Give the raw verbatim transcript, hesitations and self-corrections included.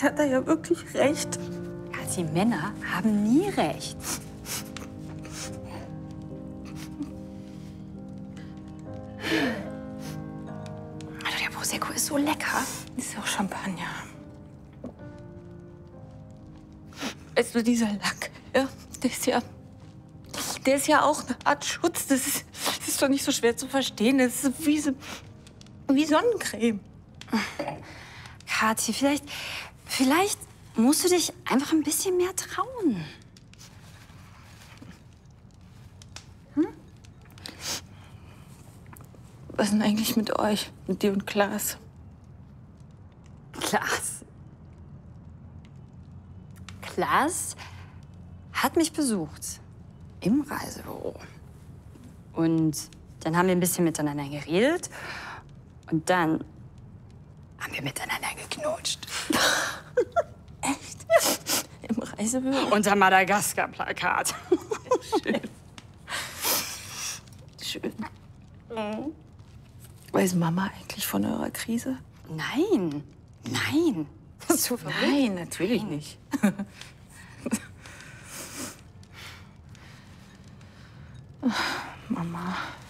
Vielleicht hat er ja wirklich recht. Kathi, Männer haben nie recht. Also der Prosecco ist so lecker. Ist auch Champagner. Weißt du, dieser Lack, ja, der ist ja, der ist ja auch eine Art Schutz. Das ist, das ist doch nicht so schwer zu verstehen. Das ist wie, so, wie Sonnencreme. Kathi, vielleicht, vielleicht musst du dich einfach ein bisschen mehr trauen. Hm? Was ist denn eigentlich mit euch, mit dir und Klaas? Klaas. Klaas hat mich besucht im Reisebüro. Und dann haben wir ein bisschen miteinander geredet. Und dann haben wir miteinander geknutscht. Echt? Im Reisebüro? Unser Madagaskar-Plakat. Schön. Schön. Mhm. Weiß Mama eigentlich von eurer Krise? Nein, nein. Das ist so verrückt. Nein, natürlich nicht.